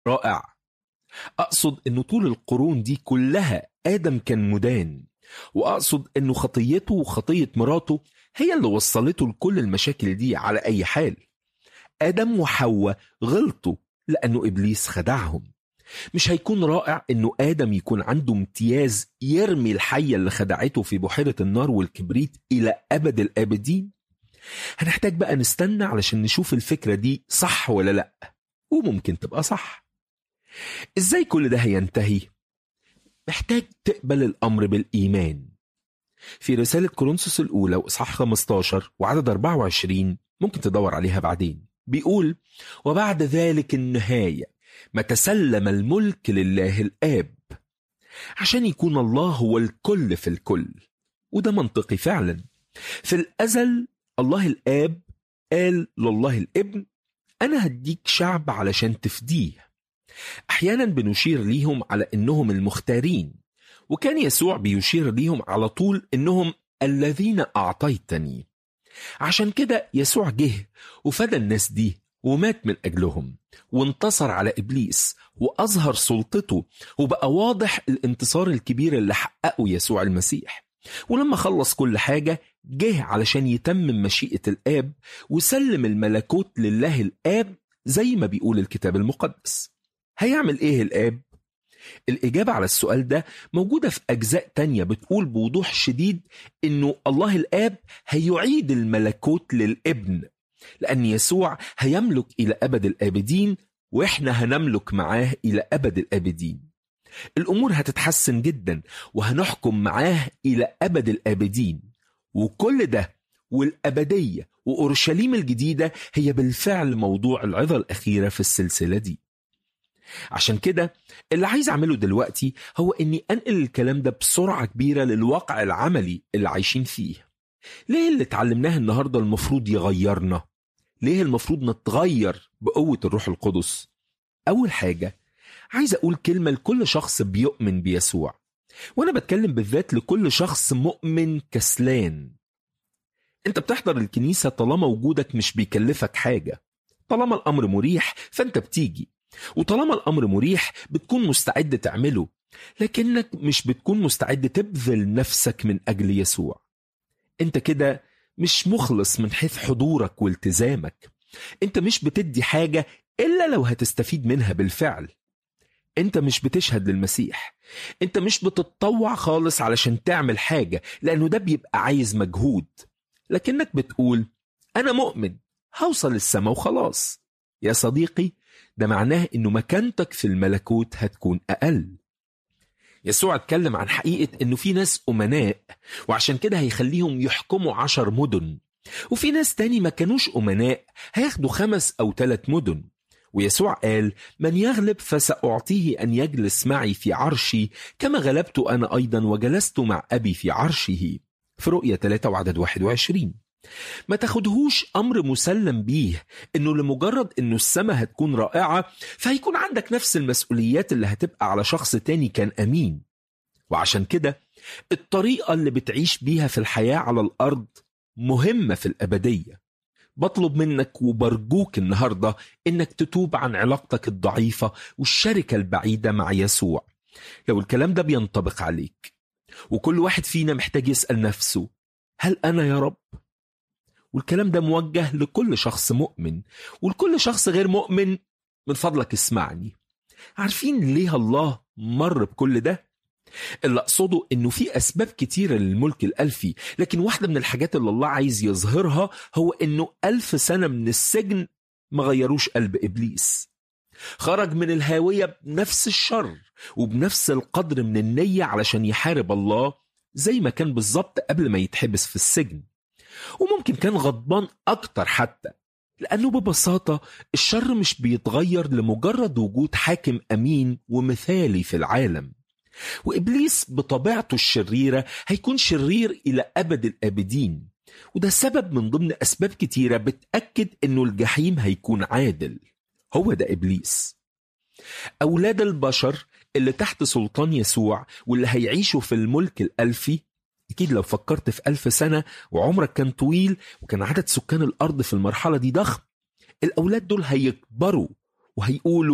رائع. أقصد أنه طول القرون دي كلها آدم كان مدان، وأقصد أنه خطيته وخطية مراته هي اللي وصلته لكل المشاكل دي على أي حال. آدم وحواء غلطوا لأنه إبليس خدعهم. مش هيكون رائع أنه آدم يكون عنده امتياز يرمي الحية اللي خدعته في بحيرة النار والكبريت إلى أبد الآبدين؟ هنحتاج بقى نستنى علشان نشوف الفكرة دي صح ولا لأ، وممكن تبقى صح. إزاي كل ده هينتهي؟ محتاج تقبل الأمر بالإيمان. في رسالة كورنثوس الأولى وإصحاح 15 وعدد 24، ممكن تدور عليها بعدين، بيقول: وبعد ذلك النهاية ما تسلم الملك لله الآب، عشان يكون الله هو الكل في الكل. وده منطقي فعلا. في الأزل الله الآب قال لله الابن: أنا هديك شعب علشان تفديه. أحيانا بنشير ليهم على إنهم المختارين، وكان يسوع بيشير ليهم على طول إنهم الذين أعطيتني. عشان كده يسوع جه وفدى الناس دي ومات من أجلهم وانتصر على إبليس وأظهر سلطته، وبقى واضح الانتصار الكبير اللي حققه يسوع المسيح. ولما خلص كل حاجة جه علشان يتمم مشيئة الآب وسلم الملكوت لله الآب زي ما بيقول الكتاب المقدس. هيعمل إيه الآب؟ الإجابة على السؤال ده موجودة في أجزاء تانية بتقول بوضوح شديد إنه الله الآب هيعيد الملكوت للابن، لأن يسوع هيملك إلى أبد الآبدين وإحنا هنملك معاه إلى أبد الآبدين. الأمور هتتحسن جدا وهنحكم معاه إلى أبد الآبدين. وكل ده والأبدية وأورشليم الجديدة هي بالفعل موضوع العظة الأخيرة في السلسلة دي. عشان كده اللي عايز أعمله دلوقتي هو أني أنقل الكلام ده بسرعة كبيرة للواقع العملي اللي عايشين فيه. ليه اللي اتعلمناه النهاردة المفروض يغيرنا؟ ليه المفروض نتغير بقوة الروح القدس؟ أول حاجة عايز أقول كلمة لكل شخص بيؤمن بيسوع، وأنا بتكلم بالذات لكل شخص مؤمن كسلان. أنت بتحضر الكنيسة طالما وجودك مش بيكلفك حاجة، طالما الأمر مريح فأنت بتيجي، وطالما الأمر مريح بتكون مستعد تعمله، لكنك مش بتكون مستعد تبذل نفسك من أجل يسوع. أنت كده مش مخلص من حيث حضورك والتزامك. أنت مش بتدي حاجة إلا لو هتستفيد منها بالفعل. أنت مش بتشهد للمسيح. أنت مش بتتطوع خالص علشان تعمل حاجة، لأنه ده بيبقى عايز مجهود. لكنك بتقول: أنا مؤمن هوصل السماء وخلاص. يا صديقي، ده معناه إنه مكانتك في الملكوت هتكون أقل. يسوع اتكلم عن حقيقة إنه في ناس أمناء وعشان كده هيخليهم يحكموا 10 مدن، وفي ناس تاني ما كانوش أمناء هياخدوا 5 أو 3 مدن. ويسوع قال: من يغلب فسأعطيه أن يجلس معي في عرشي كما غلبت أنا أيضا وجلست مع أبي في عرشه، في رؤية 3 وعدد 21. ما تاخدهوش أمر مسلم بيه إنه لمجرد إنه السماء هتكون رائعة فهيكون عندك نفس المسؤوليات اللي هتبقى على شخص تاني كان أمين. وعشان كده الطريقة اللي بتعيش بيها في الحياة على الأرض مهمة في الأبدية. بطلب منك وبرجوك النهاردة إنك تتوب عن علاقتك الضعيفة والشركة البعيدة مع يسوع لو الكلام ده بينطبق عليك. وكل واحد فينا محتاج يسأل نفسه: هل أنا يا رب؟ والكلام ده موجه لكل شخص مؤمن، ولكل شخص غير مؤمن من فضلك اسمعني. عارفين ليه الله مر بكل ده؟ اللي أقصده إنه في أسباب كتيرة للملك الألفي، لكن واحدة من الحاجات اللي الله عايز يظهرها هو إنه 1000 سنة من السجن ما غيروش قلب إبليس. خرج من الهاوية بنفس الشر وبنفس القدر من النية علشان يحارب الله زي ما كان بالظبط قبل ما يتحبس في السجن، وممكن كان غضبان أكتر حتى، لأنه ببساطة الشر مش بيتغير لمجرد وجود حاكم أمين ومثالي في العالم. وإبليس بطبيعته الشريرة هيكون شرير إلى أبد الآبدين، وده سبب من ضمن أسباب كتيرة بتأكد أنه الجحيم هيكون عادل. هو ده إبليس. أولاد البشر اللي تحت سلطان يسوع واللي هيعيشوا في الملك الألفي، أكيد لو فكرت في 1000 سنة وعمرك كان طويل وكان عدد سكان الأرض في المرحلة دي ضخم، الأولاد دول هيكبروا وهيقولوا: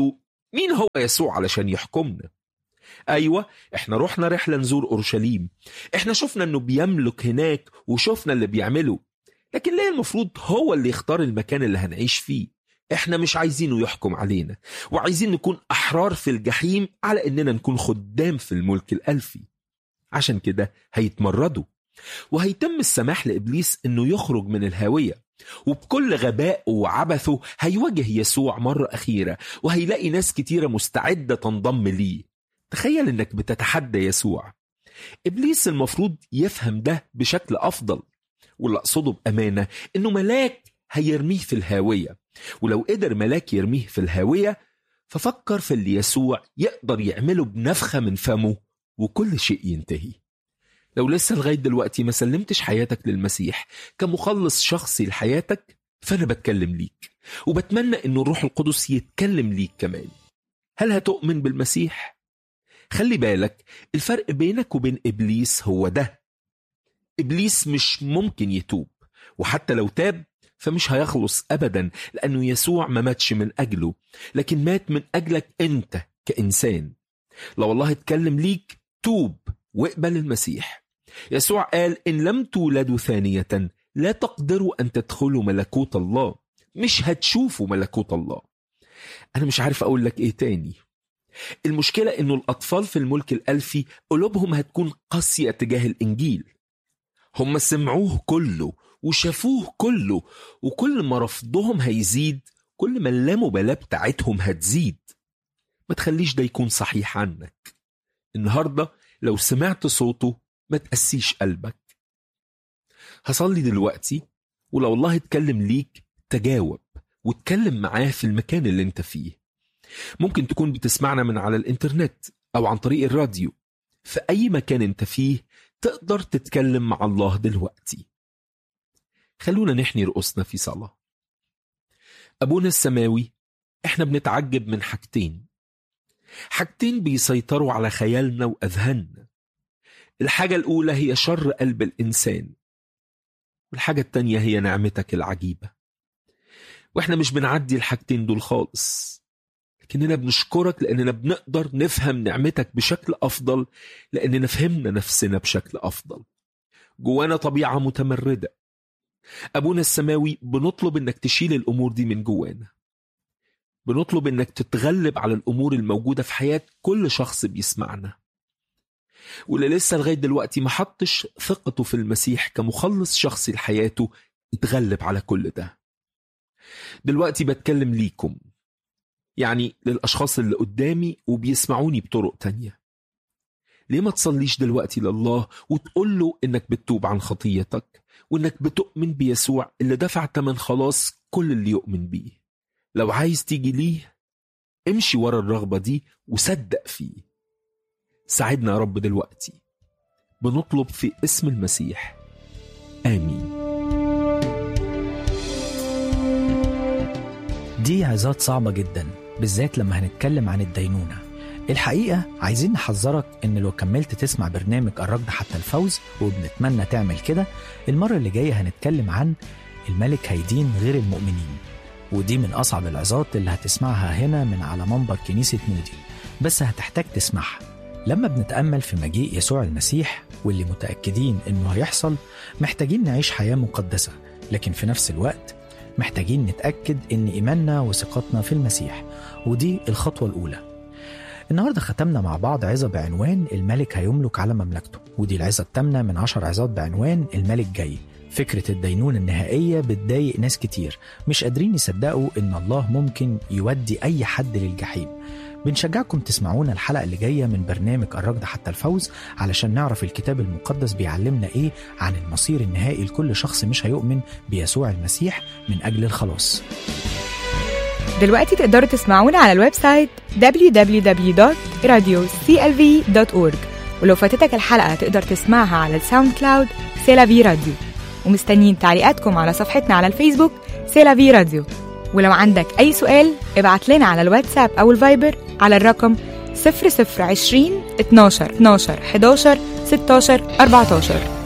مين هو يسوع علشان يحكمنا؟ أيوة، احنا رحنا رحلة نزور أورشليم، احنا شفنا انه بيملك هناك وشفنا اللي بيعمله، لكن ليه المفروض هو اللي يختار المكان اللي هنعيش فيه؟ احنا مش عايزينه يحكم علينا، وعايزين نكون أحرار في الجحيم على اننا نكون خدام في الملك الألفي. عشان كده هيتمردوا، وهيتم السماح لإبليس انه يخرج من الهاوية، وبكل غباء وعبثه هيواجه يسوع مرة أخيرة، وهيلاقي ناس كتيرة مستعدة تنضم ليه. تخيل انك بتتحدى يسوع. إبليس المفروض يفهم ده بشكل أفضل، واللي أقصده بأمانة إنه ملاك هيرميه في الهاوية، ولو قدر ملاك يرميه في الهاوية ففكر في اللي يسوع يقدر يعمله بنفخة من فمه وكل شيء ينتهي. لو لسه لغاية دلوقتي ما سلمتش حياتك للمسيح كمخلص شخصي لحياتك، فأنا بتكلم ليك، وبتمنى إنه الروح القدس يتكلم ليك كمان. هل هتؤمن بالمسيح؟ خلي بالك، الفرق بينك وبين إبليس هو ده: إبليس مش ممكن يتوب، وحتى لو تاب فمش هيخلص أبدا، لأنه يسوع ما ماتش من أجله، لكن مات من أجلك أنت كإنسان. لو الله اتكلم ليك، توب واقبل المسيح. يسوع قال: إن لم تولدوا ثانية لا تقدروا أن تدخلوا ملكوت الله. مش هتشوفوا ملكوت الله. أنا مش عارف أقول لك إيه تاني. المشكلة إنه الأطفال في الملك الألفي قلوبهم هتكون قاسية تجاه الإنجيل. هم سمعوه كله وشافوه كله، وكل ما رفضهم هيزيد كل ما اللامبالاة بتاعتهم هتزيد. ما تخليش ده يكون صحيح عنك. النهاردة لو سمعت صوته ما تقسيش قلبك. هصلي دلوقتي، ولو الله اتكلم ليك تجاوب واتكلم معاه في المكان اللي انت فيه. ممكن تكون بتسمعنا من على الانترنت أو عن طريق الراديو. في أي مكان انت فيه تقدر تتكلم مع الله دلوقتي. خلونا نحني رؤوسنا في صلاة. أبونا السماوي، احنا بنتعجب من حاجتين بيسيطروا على خيالنا وأذهاننا. الحاجة الأولى هي شر قلب الإنسان، والحاجة التانية هي نعمتك العجيبة. واحنا مش بنعدي الحاجتين دول خالص، لكننا بنشكرك لأننا بنقدر نفهم نعمتك بشكل أفضل، لأننا فهمنا نفسنا بشكل أفضل. جوانا طبيعة متمردة. أبونا السماوي، بنطلب أنك تشيل الأمور دي من جوانا. بنطلب أنك تتغلب على الأمور الموجودة في حياة كل شخص بيسمعنا، واللي لسه لغاية دلوقتي ما حطش ثقته في المسيح كمخلص شخصي لحياته، يتغلب على كل ده. دلوقتي بتكلم ليكم، يعني للأشخاص اللي قدامي وبيسمعوني بطرق تانية. ليه ما تصليش دلوقتي لله وتقول له إنك بتتوب عن خطيتك، وإنك بتؤمن بيسوع اللي دفع تمن خلاص كل اللي يؤمن بيه؟ لو عايز تيجي ليه، امشي ورا الرغبة دي وصدق فيه. ساعدنا يا رب دلوقتي، بنطلب في اسم المسيح، آمين. دي عظات صعبة جدا، بالذات لما هنتكلم عن الدينونة. الحقيقة عايزين نحذرك إن لو كملت تسمع برنامج الركض حتى الفوز، وبنتمنى تعمل كده، المرة اللي جاية هنتكلم عن الملك هيدين غير المؤمنين، ودي من أصعب العظات اللي هتسمعها هنا من على منبر كنيسة مودي، بس هتحتاج تسمعها. لما بنتأمل في مجيء يسوع المسيح واللي متأكدين إنه هيحصل، محتاجين نعيش حياة مقدسة، لكن في نفس الوقت محتاجين نتأكد إن إيماننا وثقتنا في المسيح، ودي الخطوة الأولى. النهاردة ختمنا مع بعض عظة بعنوان الملك هيملك على مملكته، ودي العظة الثامنة من 10 عظات بعنوان الملك جاي. فكرة الدينونة النهائية بتضايق ناس كتير، مش قادرين يصدقوا إن الله ممكن يودي أي حد للجحيم. بنشجعكم تسمعونا الحلقة اللي جاية من برنامج الركض حتى الفوز، علشان نعرف الكتاب المقدس بيعلمنا إيه عن المصير النهائي لكل شخص مش هيؤمن بيسوع المسيح من أجل الخلاص. دلوقتي تقدروا تسمعونا على الويب سايت www.radioclv.org، ولو فاتتك الحلقة تقدر تسمعها على الساوند كلاود سيلافي راديو. ومستنيين تعليقاتكم على صفحتنا على الفيسبوك سيلافي راديو. ولو عندك أي سؤال ابعت لنا على الواتساب أو الفايبر على الرقم 0020 12 11 16 14.